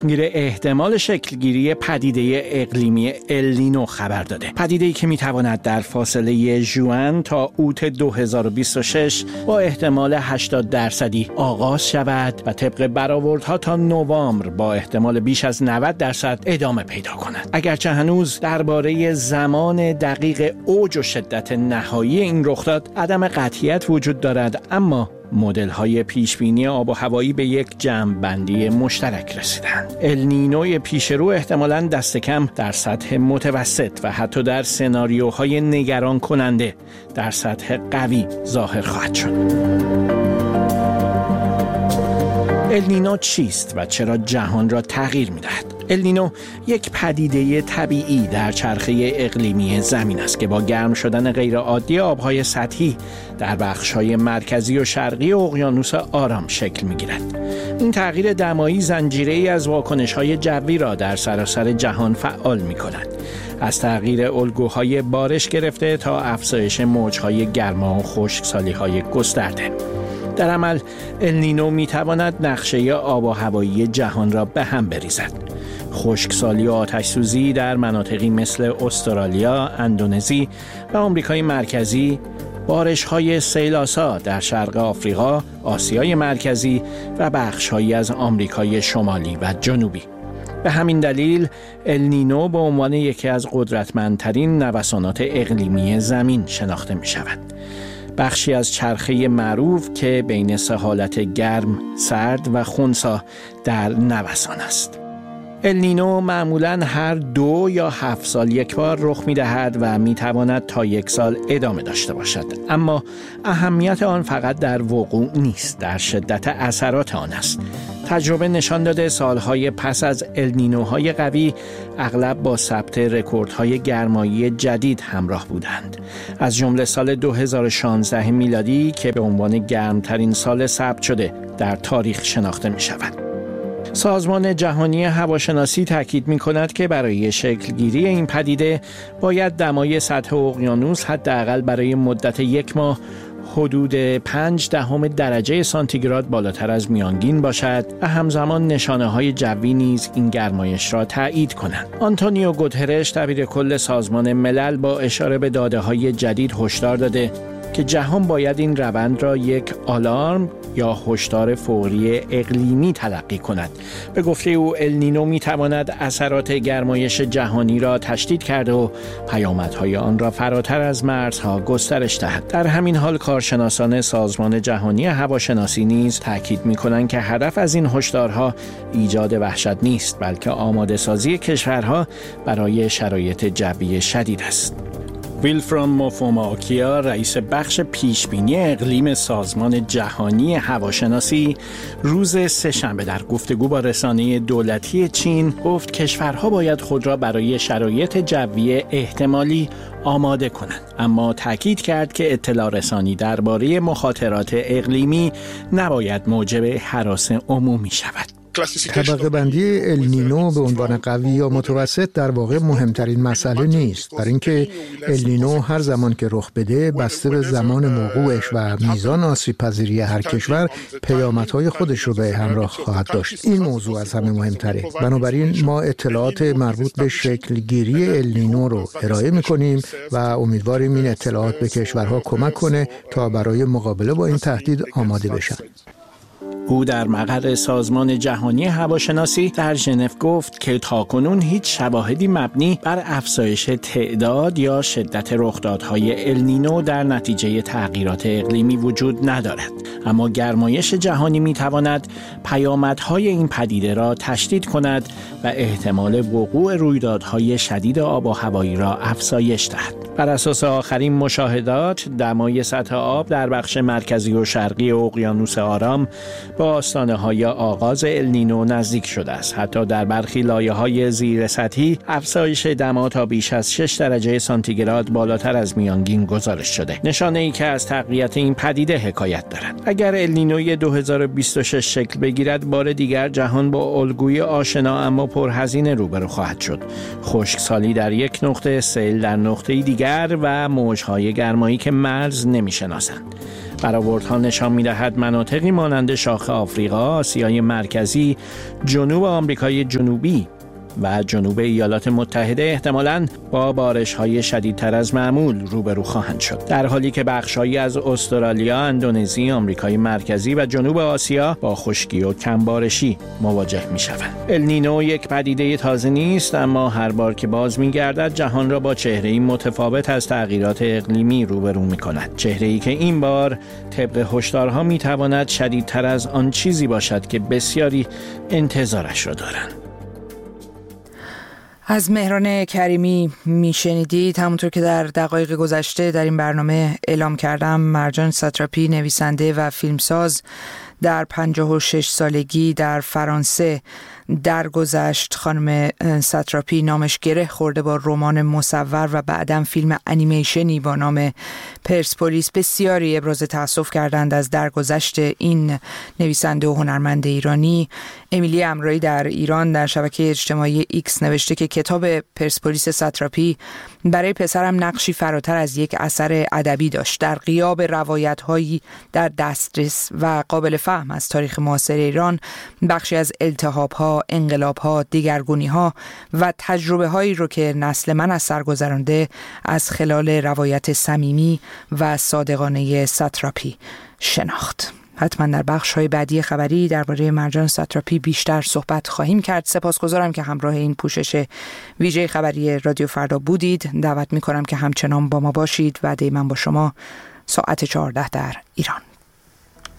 احتمال شکلگیری پدیده اقلیمی النینو خبر داده. پدیده‌ای که میتواند در فاصله ژوئن تا اوت 2026 با احتمال 80% آغاز شود و طبق برآوردها تا نوامبر با احتمال بیش از 90% ادامه پیدا کند. اگرچه هنوز درباره زمان دقیق اوج و شدت نهایی این رخداد عدم قطعیت وجود دارد، اما مدل‌های پیشبینی آب و هوایی به یک جمع‌بندی مشترک رسیدند. النینوی پیشرو احتمالاً دست کم در سطح متوسط و حتی در سناریوهای نگران کننده در سطح قوی ظاهر خواهد شد. النینو چیست و چرا جهان را تغییر می‌دهد؟ النینو یک پدیده طبیعی در چرخه اقلیمی زمین است که با گرم شدن غیرعادی آب‌های سطحی در بخش‌های مرکزی و شرقی اقیانوس آرام شکل می‌گیرد. این تغییر دمایی زنجیره‌ای از واکنش‌های جوی را در سراسر جهان فعال می‌کند. از تغییر الگوهای بارش گرفته تا افزایش موج‌های گرما و خشکسالی‌های گسترده. در عمل النینو می‌تواند نقشه آب و هوایی جهان را به هم بریزد. خشکسالی و آتش‌سوزی در مناطقی مثل استرالیا، اندونزی و آمریکای مرکزی، بارش‌های سیل‌آسا در شرق آفریقا، آسیای مرکزی و بخش‌هایی از آمریکای شمالی و جنوبی. به همین دلیل النینو به عنوان یکی از قدرتمندترین نوسانات اقلیمی زمین شناخته می‌شود. بخشی از چرخه معروف که بین سه حالت گرم، سرد و خنثی در نوسان است. النینو معمولاً هر 2 یا 7 سال یک بار رخ می‌دهد و می‌تواند تا 1 سال ادامه داشته باشد، اما اهمیت آن فقط در وقوع نیست، در شدت اثرات آن است. تجربه نشان داده سالهای پس از النینوهای قوی اغلب با ثبت رکوردهای گرمایی جدید همراه بودند. از جمله سال 2016 میلادی که به عنوان گرمترین سال ثبت شده در تاریخ شناخته می‌شود. سازمان جهانی هواشناسی تاکید می‌کند که برای شکلگیری این پدیده باید دمای سطح اقیانوس حداقل برای مدت 1 ماه حدود 0.5 درجه سانتیگراد بالاتر از میانگین باشد و همزمان نشانه‌های جوی نیز این گرمایش را تایید کنند. آنتونیو گوترش دبیر کل سازمان ملل با اشاره به داده‌های جدید هشدار داده که جهان باید این روند را یک آلارم یا هشدار فوری اقلیمی تلقی کند. به گفته او النینو می‌تواند اثرات گرمایش جهانی را تشدید کرده و پیامدهای آن را فراتر از مرزها گسترش دهد. در همین حال کارشناسان سازمان جهانی هواشناسی نیز تاکید می‌کنند که هدف از این هشدارها ایجاد وحشت نیست، بلکه آماده‌سازی کشورها برای شرایط جوی شدید است. ویلفرام موفوماکیا، رئیس بخش پیشبینی اقلیم سازمان جهانی هواشناسی، روز سه‌شنبه در گفتگو با رسانه دولتی چین گفت کشورها باید خود را برای شرایط جوی احتمالی آماده کنند، اما تاکید کرد که اطلاع رسانی درباره مخاطرات اقلیمی نباید موجب هراس عمومی شود. طبقه بندی النینو به عنوان قوی یا متوسط در واقع مهمترین مسئله نیست، برای اینکه النینو هر زمان که رخ بده بسته به زمان وقوعش و میزان آسیب پذیری هر کشور پیامدهای خودش رو به همراه خواهد داشت. این موضوع از همه مهمتره. بنابراین ما اطلاعات مربوط به شکلگیری النینو رو ارائه میکنیم و امیدواریم این اطلاعات به کشورها کمک کنه تا برای مقابله با این تهدید آماده بشن. او در مقر سازمان جهانی هواشناسی در ژنو گفت که تاکنون هیچ شواهدی مبنی بر افزایش تعداد یا شدت رخدادهای النینو در نتیجه تغییرات اقلیمی وجود ندارد، اما گرمایش جهانی میتواند پیامدهای این پدیده را تشدید کند و احتمال وقوع رویدادهای شدید آب و هوایی را افزایش دهد. بر اساس آخرین مشاهدات، دمای سطح آب در بخش مرکزی و شرقی اقیانوس آرام با آستانه‌های آغاز النینو نزدیک شده است. حتی در برخی لایه‌های زیر سطحی افزایش دما تا بیش از 6 درجه سانتیگراد بالاتر از میانگین گزارش شده، نشانه‌ای که از تقویت این پدیده حکایت دارد. اگر النینوی 2026 شکل بگیرد، بار دیگر جهان با الگوی آشنا اما پرهزینه روبرو خواهد شد. خشکسالی در یک نقطه، سیل در نقطه‌ای دیگر دیگر و موجهای گرمایی که مرز نمی‌شناسند. برآوردها نشان می‌دهد مناطقی مانند شاخ آفریقا، آسیای مرکزی، جنوب آمریکای جنوبی و جنوب ایالات متحده احتمالاً با بارش‌های شدیدتر از معمول روبرو خواهند شد، در حالی که بخش‌هایی از استرالیا، اندونزی، آمریکای مرکزی و جنوب آسیا با خشکی و کمبارشی مواجه می‌شوند. النینو یک پدیده تازه نیست، اما هر بار که باز می‌گردد جهان را با چهره‌ای متفاوت از تغییرات اقلیمی روبرو می‌کند. چهره‌ای که این بار طبق هشدارها می‌تواند شدیدتر از آن چیزی باشد که بسیاری انتظارش را دارند. از مهران کریمی میشنیدید. همونطور که در دقایق گذشته در این برنامه اعلام کردم، مرجان ساتراپی نویسنده و فیلمساز در 56 سالگی در فرانسه درگذشت. خانم ساتراپی نامش گره خورده با رمان مصور و بعداً فیلم انیمیشنی با نام پرسپولیس. بسیاری ابراز تأسف کردند از درگذشت این نویسنده و هنرمند ایرانی. امیلی امرایی در ایران در شبکه اجتماعی ایکس نوشته که کتاب پرسپولیس ساتراپی برای پسرم نقشی فراتر از یک اثر ادبی داشت. در غیاب روایت‌هایی در دسترس و قابل فهم از تاریخ معاصر ایران، بخشی از التهاب‌ها، انقلاب‌ها، دگرگونی‌ها و تجربه‌هایی رو که نسل من از سر گذرانده از خلال روایت صمیمی و صادقانه ساتراپی شناخت. حتما در بخش‌های بعدی خبری درباره مرجان ساتراپی بیشتر صحبت خواهیم کرد. سپاسگزارم که همراه این پوشش ویژه خبری رادیو فردا بودید. دعوت می‌کنم که همچنان با ما باشید. وعده من با شما ساعت 14 در ایران.